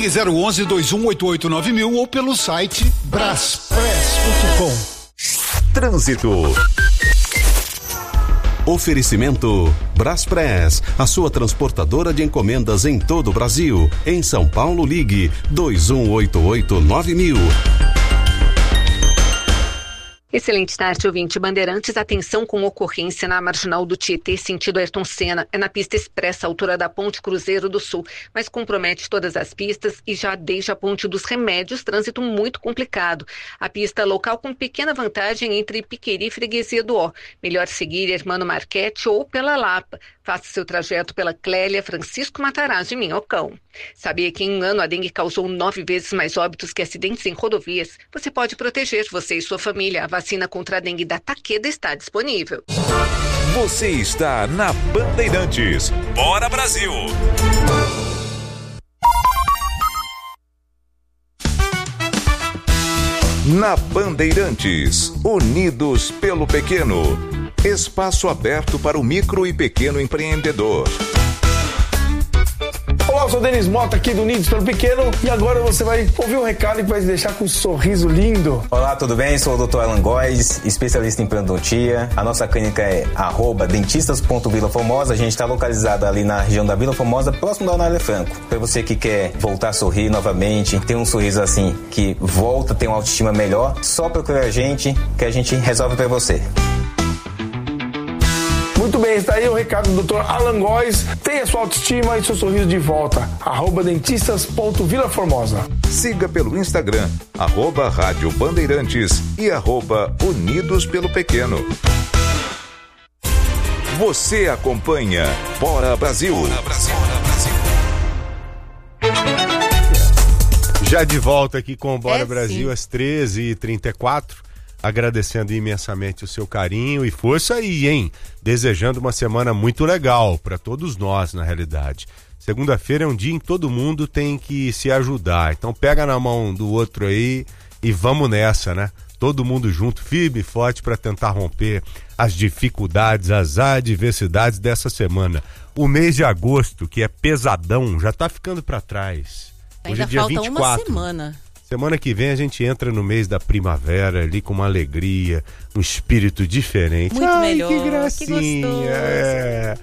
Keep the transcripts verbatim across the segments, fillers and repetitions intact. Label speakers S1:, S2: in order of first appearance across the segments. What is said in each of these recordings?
S1: Ligue zero onze, dois um oito oito, nove mil ou pelo site braspress ponto com.
S2: Trânsito. Oferecimento Braspress, a sua transportadora de encomendas em todo o Brasil. Em São Paulo, ligue dois um oito oito, nove mil.
S3: Excelente tarde, ouvinte. Bandeirantes, atenção com ocorrência na Marginal do Tietê, sentido Ayrton Senna. É na pista expressa, altura da Ponte Cruzeiro do Sul, mas compromete todas as pistas e já desde a Ponte dos Remédios, trânsito muito complicado. A pista local com pequena vantagem entre Piqueri e Freguesia do Ó. Melhor seguir Hermano Marchetti ou pela Lapa. Faça seu trajeto pela Clélia Francisco Matarazzo, em Minhocão. Sabia que em um ano a dengue causou nove vezes mais óbitos que acidentes em rodovias? Você pode proteger você e sua família. A vacina contra a dengue da Takeda está disponível.
S4: Você está na Bandeirantes. Bora, Brasil! Na Bandeirantes, unidos pelo pequeno. Espaço aberto para o micro e pequeno empreendedor.
S5: Olá, eu sou o Denis Mota aqui do Unidos pelo Pequeno e agora você vai ouvir um recado e vai se deixar com um sorriso lindo.
S6: Olá, tudo bem? Sou o doutor Alan Góes, especialista em periodontia. A nossa clínica é arroba dentistas ponto Vila Formosa. A gente está localizado ali na região da Vila Formosa, próximo da Anália Franco. Para você que quer voltar a sorrir novamente, ter um sorriso assim que volta, ter uma autoestima melhor, só procura a gente que a gente resolve para você.
S5: Muito bem, está aí o recado do doutor Alan Góes. Tenha sua autoestima e seu sorriso de volta. Arroba dentistas ponto Vila Formosa.
S4: Siga pelo Instagram, arroba Rádio Bandeirantes e arroba Unidos pelo Pequeno. Você acompanha Bora Brasil. Bora Brasil.
S7: Já de volta aqui com o Bora
S8: É,
S7: Brasil
S8: sim.
S7: às treze e trinta e quatro. Agradecendo imensamente o seu carinho e força aí, hein? Desejando uma semana muito legal para todos nós, na realidade. Segunda-feira é um dia em que todo mundo tem que se ajudar. Então pega na mão do outro aí e vamos nessa, né? Todo mundo junto, firme e forte para tentar romper as dificuldades, as adversidades dessa semana. O mês de agosto, que é pesadão, já tá ficando para trás. Hoje
S8: Ainda
S7: é dia
S8: falta
S7: vinte e quatro.
S8: uma semana.
S7: Semana que vem a gente entra no mês da primavera ali com uma alegria, um espírito diferente.
S8: Muito
S7: Ai,
S8: melhor,
S7: que
S8: que
S7: gracinha.
S8: gostoso.
S7: É.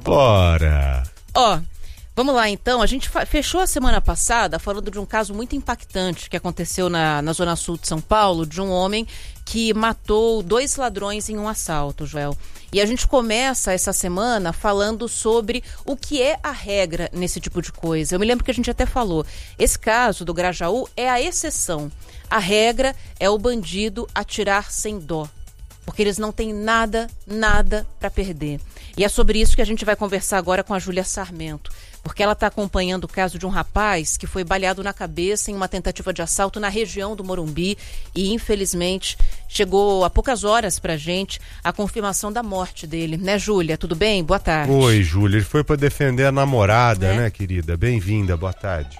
S7: Bora.
S8: Ó, vamos lá então. A gente fa- fechou a semana passada falando de um caso muito impactante que aconteceu na, na Zona Sul de São Paulo, de um homem que matou dois ladrões em um assalto, Joel. E a gente começa essa semana falando sobre o que é a regra nesse tipo de coisa. Eu me lembro que a gente até falou, esse caso do Grajaú é a exceção. A regra é o bandido atirar sem dó, porque eles não têm nada, nada para perder. E é sobre isso que a gente vai conversar agora com a Júlia Sarmento, porque ela está acompanhando o caso de um rapaz que foi baleado na cabeça em uma tentativa de assalto na região do Morumbi e, infelizmente, chegou há poucas horas para a gente a confirmação da morte dele. Né, Júlia? Tudo bem? Boa tarde.
S7: Oi, Júlia. Ele foi para defender a namorada,
S8: É.
S7: né, querida? Bem-vinda, boa tarde.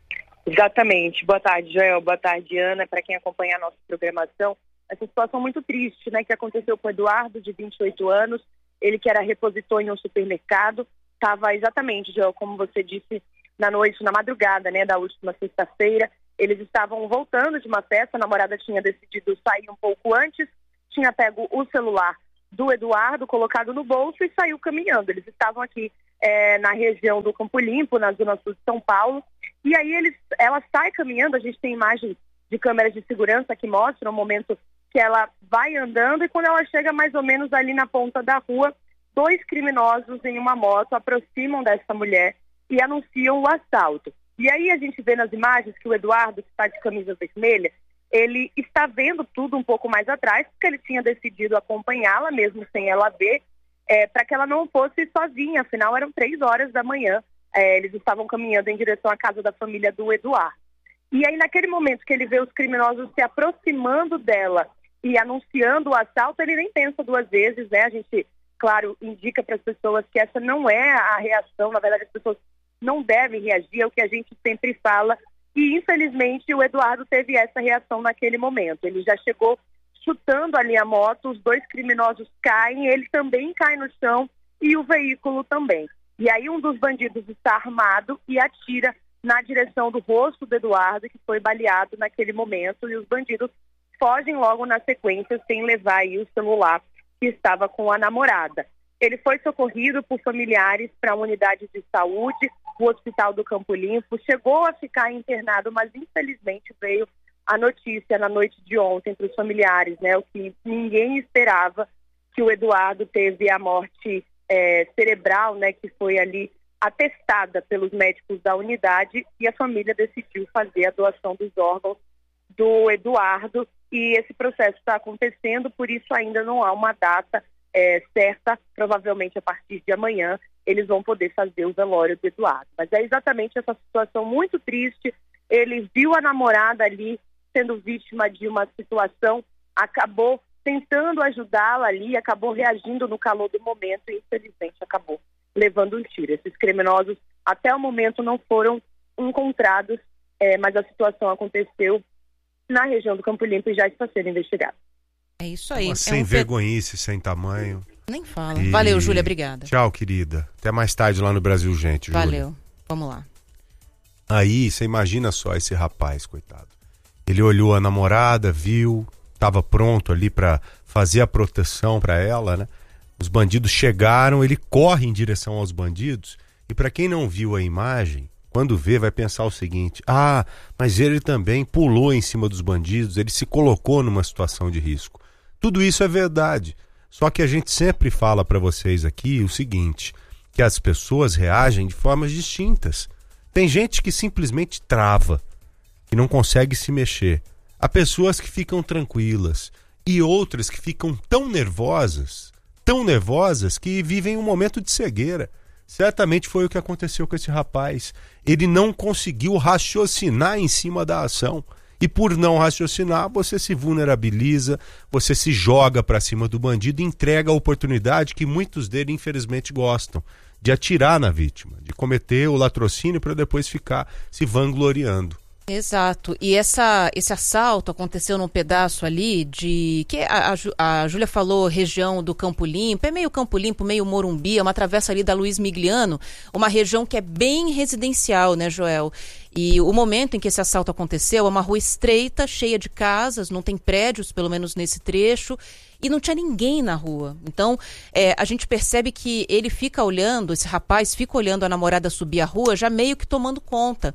S9: Exatamente. Boa tarde, Joel. Boa tarde, Ana. Para quem acompanha a nossa programação, essa situação muito triste, né, que aconteceu com o Eduardo, de vinte e oito anos, ele que era repositor em um supermercado, estava exatamente, Joel, como você disse, na noite, na madrugada, né, da última sexta-feira. Eles estavam voltando de uma festa, a namorada tinha decidido sair um pouco antes, tinha pego o celular do Eduardo, colocado no bolso e saiu caminhando. Eles estavam aqui é, na região do Campo Limpo, na Zona Sul de São Paulo, e aí eles, ela sai caminhando, a gente tem imagens de câmeras de segurança que mostram o momento que ela vai andando e quando ela chega mais ou menos ali na ponta da rua, dois criminosos em uma moto aproximam dessa mulher e anunciam o assalto. E aí a gente vê nas imagens que o Eduardo, que está de camisa vermelha, ele está vendo tudo um pouco mais atrás, porque ele tinha decidido acompanhá-la, mesmo sem ela ver, é, para que ela não fosse sozinha, afinal eram três horas da manhã, é, eles estavam caminhando em direção à casa da família do Eduardo. E aí naquele momento que ele vê os criminosos se aproximando dela e anunciando o assalto, ele nem pensa duas vezes, né? A gente, claro, indica para as pessoas que essa não é a reação, na verdade as pessoas não devem reagir, é o que a gente sempre fala, e infelizmente o Eduardo teve essa reação naquele momento. Ele já chegou chutando ali a moto, os dois criminosos caem, ele também cai no chão e o veículo também. E aí um dos bandidos está armado e atira na direção do rosto do Eduardo, que foi baleado naquele momento, e os bandidos fogem logo na sequência sem levar aí o celular que estava com a namorada. Ele foi socorrido por familiares para a unidade de saúde, o Hospital do Campo Limpo, chegou a ficar internado, mas infelizmente veio a notícia na noite de ontem para os familiares, né, o que ninguém esperava, que o Eduardo teve a morte é, cerebral, né, que foi ali atestada pelos médicos da unidade, e a família decidiu fazer a doação dos órgãos do Eduardo, e esse processo está acontecendo, por isso ainda não há uma data é, certa, provavelmente a partir de amanhã eles vão poder fazer o velório do Eduardo. Mas é exatamente essa situação muito triste. Ele viu a namorada ali sendo vítima de uma situação, acabou tentando ajudá-la ali, acabou reagindo no calor do momento e infelizmente acabou levando um tiro. Esses criminosos até o momento não foram encontrados, é, mas a situação aconteceu na região do Campo Limpo e já está sendo investigado.
S8: É isso aí.
S7: Uma
S8: é
S7: sem
S8: um
S7: vergonhice, sem tamanho.
S8: Nem fala.
S7: E...
S8: Valeu, Júlia, obrigada.
S7: Tchau, querida. Até mais tarde lá no Brasil, gente. Júlia.
S8: Valeu. Vamos lá.
S7: Aí, você imagina só esse rapaz, coitado. Ele olhou a namorada, viu, estava pronto ali para fazer a proteção para ela, né? Os bandidos chegaram, ele corre em direção aos bandidos, e para quem não viu a imagem, quando vê vai pensar o seguinte: ah, mas ele também pulou em cima dos bandidos, ele se colocou numa situação de risco. Tudo isso é verdade, só que a gente sempre fala para vocês aqui o seguinte, que as pessoas reagem de formas distintas. Tem gente que simplesmente trava, que não consegue se mexer. Há pessoas que ficam tranquilas e outras que ficam tão nervosas, tão nervosas que vivem um momento de cegueira. Certamente foi o que aconteceu com esse rapaz. Ele não conseguiu raciocinar em cima da ação. E por não raciocinar, você se vulnerabiliza, você se joga para cima do bandido e entrega a oportunidade que muitos dele, infelizmente, gostam, de atirar na vítima, de cometer o latrocínio para depois ficar se vangloriando.
S8: Exato, e essa, esse assalto aconteceu num pedaço ali de, que a, a, a Júlia falou, região do Campo Limpo, é meio Campo Limpo, meio Morumbi, é uma travessa ali da Luiz Migliano, uma região que é bem residencial, né, Joel? E o momento em que esse assalto aconteceu é uma rua estreita, cheia de casas, não tem prédios, pelo menos nesse trecho, e não tinha ninguém na rua. Então, é, a gente percebe que ele fica olhando, esse rapaz fica olhando a namorada subir a rua, já meio que tomando conta.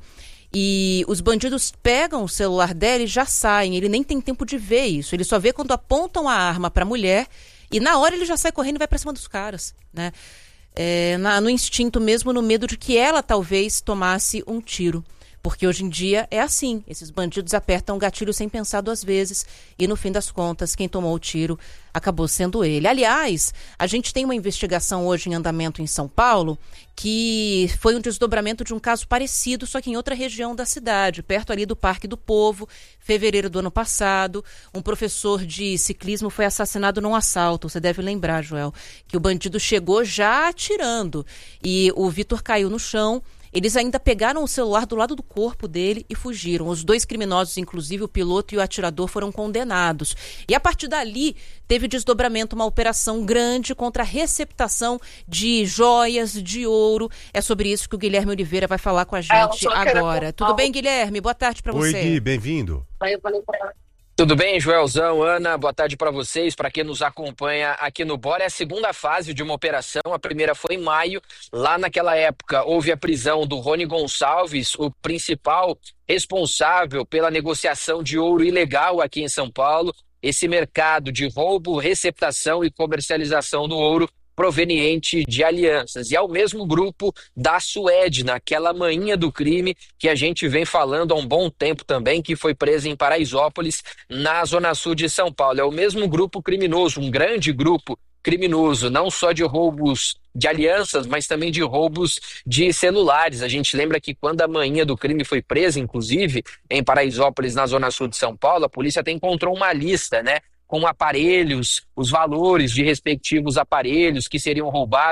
S8: E os bandidos pegam o celular dela e já saem. Ele nem tem tempo de ver isso. Ele só vê quando apontam a arma para a mulher e na hora ele já sai correndo e vai para cima dos caras, né? É, na, no instinto mesmo, no medo de que ela talvez tomasse um tiro. Porque hoje em dia é assim, esses bandidos apertam o gatilho sem pensar duas vezes e no fim das contas quem tomou o tiro acabou sendo ele. Aliás, a gente tem uma investigação hoje em andamento em São Paulo que foi um desdobramento de um caso parecido, só que em outra região da cidade, perto ali do Parque do Povo, fevereiro do ano passado. Um professor de ciclismo foi assassinado num assalto, você deve lembrar, Joel, que o bandido chegou já atirando e o Vitor caiu no chão. Eles ainda pegaram o celular do lado do corpo dele e fugiram. Os dois criminosos, inclusive o piloto e o atirador, foram condenados. E a partir dali, teve desdobramento, uma operação grande contra a receptação de joias, de ouro. É sobre isso que o Guilherme Oliveira vai falar com a gente agora. Tudo bem, Guilherme? Boa tarde para você.
S7: Oi, Gui, bem-vindo.
S10: Aí eu falei pra ela. Tudo bem, Joelzão, Ana, boa tarde para vocês, para quem nos acompanha aqui no Bora. É a segunda fase de uma operação, a primeira foi em maio, lá naquela época houve a prisão do Rony Gonçalves, o principal responsável pela negociação de ouro ilegal aqui em São Paulo, esse mercado de roubo, receptação e comercialização do ouro proveniente de alianças. E é o mesmo grupo da Suede, naquela manhinha do crime que a gente vem falando há um bom tempo também, que foi presa em Paraisópolis, na zona sul de São Paulo. É o mesmo grupo criminoso, um grande grupo criminoso, não só de roubos de alianças, mas também de roubos de celulares. A gente lembra que quando a manhinha do crime foi presa, inclusive, em Paraisópolis, na zona sul de São Paulo, a polícia até encontrou uma lista, né, com aparelhos, os valores de respectivos aparelhos que seriam roubados.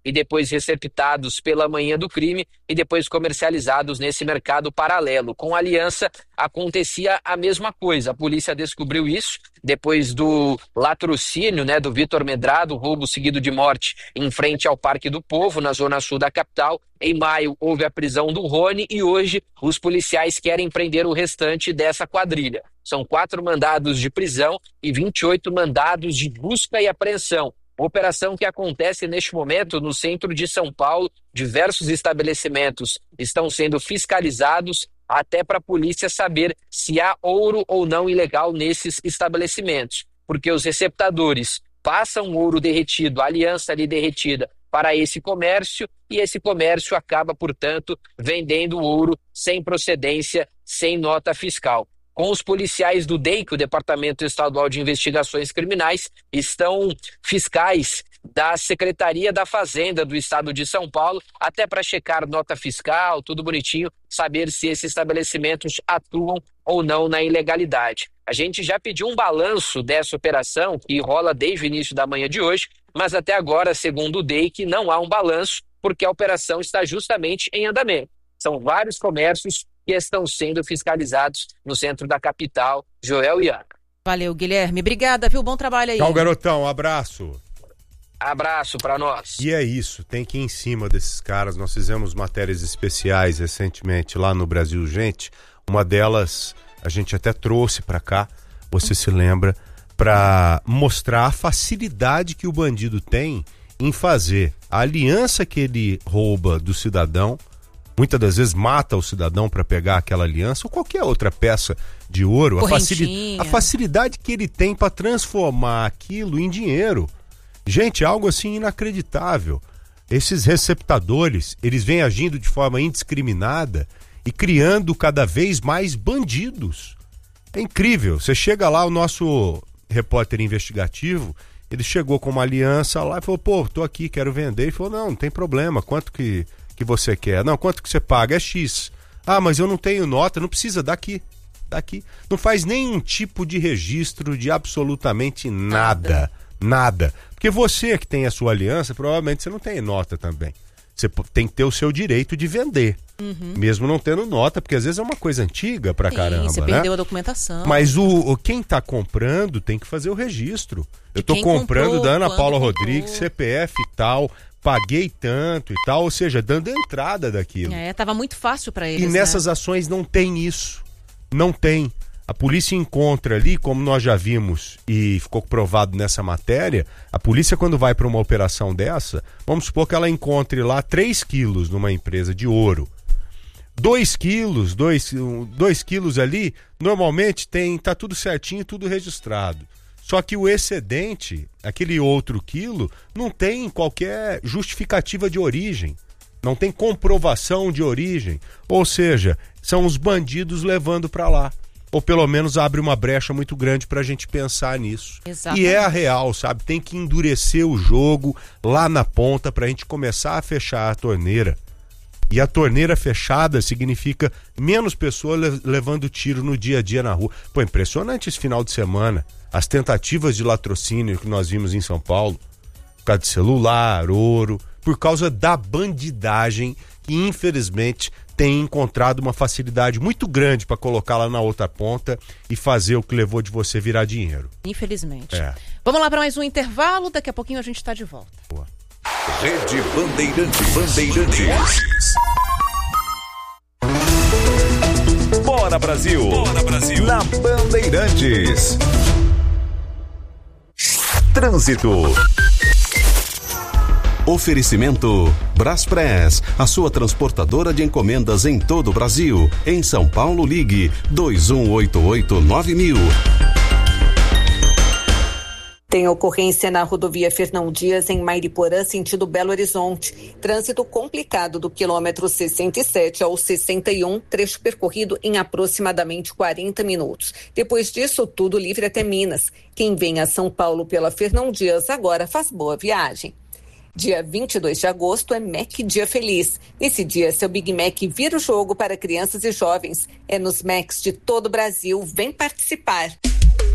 S10: e depois receptados pela manhã do crime e depois comercializados nesse mercado paralelo. Com a aliança acontecia a mesma coisa. A polícia descobriu isso depois do latrocínio, né, do Vitor Medrado, roubo seguido de morte em frente ao Parque do Povo, na zona sul da capital. Em maio houve a prisão do Rony e hoje os policiais querem prender o restante dessa quadrilha. São quatro mandados de prisão e vinte e oito mandados de busca e apreensão. Operação que acontece neste momento no centro de São Paulo. Diversos estabelecimentos estão sendo fiscalizados até para a polícia saber se há ouro ou não ilegal nesses estabelecimentos. Porque os receptadores passam ouro derretido, a aliança ali derretida, para esse comércio e esse comércio acaba, portanto, vendendo ouro sem procedência, sem nota fiscal. Com os policiais do D E I C, o Departamento Estadual de Investigações Criminais, estão fiscais da Secretaria da Fazenda do Estado de São Paulo, até para checar nota fiscal, tudo bonitinho, saber se esses estabelecimentos atuam ou não na ilegalidade. A gente já pediu um balanço dessa operação, que rola desde o início da manhã de hoje, mas até agora, segundo o D E I C, não há um balanço, porque a operação está justamente em andamento. São vários comércios que estão sendo fiscalizados no centro da capital. Joel e Ana.
S8: Valeu, Guilherme. Obrigada, viu? Bom trabalho aí.
S7: Tchau, garotão. Um abraço.
S10: Abraço para nós.
S7: E é isso, tem que ir em cima desses caras. Nós fizemos matérias especiais recentemente lá no Brasil Gente. Uma delas a gente até trouxe para cá, você se lembra, para mostrar a facilidade que o bandido tem em fazer a aliança que ele rouba do cidadão. Muitas das vezes mata o cidadão para pegar aquela aliança ou qualquer outra peça de ouro. A, facili- a facilidade que ele tem para transformar aquilo em dinheiro. Gente, algo assim inacreditável. Esses receptadores, eles vêm agindo de forma indiscriminada e criando cada vez mais bandidos. É incrível. Você chega lá, o nosso repórter investigativo, ele chegou com uma aliança lá e falou, pô, tô aqui, quero vender. Ele falou, não, não tem problema, quanto que... que você quer? Não, quanto que você paga? É X. Ah, mas eu não tenho nota, não precisa, daqui, daqui. Não faz nenhum tipo de registro de absolutamente nada, nada. Porque você que tem a sua aliança, provavelmente você não tem nota também. Você tem que ter o seu direito de vender, uhum. mesmo não tendo nota, porque às vezes é uma coisa antiga pra Sim, caramba,
S8: você
S7: né?
S8: perdeu a documentação.
S7: Mas o, o quem tá comprando tem que fazer o registro. Eu tô comprando comprou, da Ana Paula comprou. Rodrigues, C P F e tal, paguei tanto e tal, ou seja, dando entrada daquilo.
S8: É, tava muito fácil para eles,
S7: E nessas
S8: né?
S7: ações não tem isso. Não tem. A polícia encontra ali, como nós já vimos e ficou provado nessa matéria, a polícia quando vai para uma operação dessa, vamos supor que ela encontre lá três quilos numa empresa de ouro. dois quilos, dois quilos ali, normalmente tem, tá tudo certinho, tudo registrado. Só que o excedente, aquele outro quilo, não tem qualquer justificativa de origem. Não tem comprovação de origem. Ou seja, são os bandidos levando para lá. Ou pelo menos abre uma brecha muito grande pra gente pensar nisso.
S8: Exatamente.
S7: E é a real, sabe? Tem que endurecer o jogo lá na ponta pra gente começar a fechar a torneira. E a torneira fechada significa menos pessoas le- levando tiro no dia a dia na rua. Pô, impressionante esse final de semana. As tentativas de latrocínio que nós vimos em São Paulo. Por causa de celular, ouro. Por causa da bandidagem que infelizmente tem encontrado uma facilidade muito grande para colocar lá na outra ponta e fazer o que levou de você virar dinheiro.
S8: Infelizmente.
S7: É.
S8: Vamos lá para mais um intervalo, daqui a pouquinho a gente está de volta.
S7: Boa.
S4: Rede Bandeirantes. Bandeirantes. Bora Brasil. Bora Brasil. Na Bandeirantes. Trânsito.
S2: Oferecimento Braspress, a sua transportadora de encomendas em todo o Brasil. Em São Paulo, ligue dois um oito oito nove mil.
S3: Tem ocorrência na rodovia Fernão Dias, em Mairiporã, sentido Belo Horizonte. Trânsito complicado do quilômetro sessenta e sete ao sessenta e um, trecho percorrido em aproximadamente quarenta minutos. Depois disso, tudo livre até Minas. Quem vem a São Paulo pela Fernão Dias agora faz boa viagem. Dia vinte e dois de agosto é Mac Dia Feliz. Nesse dia, seu Big Mac vira o jogo para crianças e jovens. É nos Macs de todo o Brasil. Vem participar!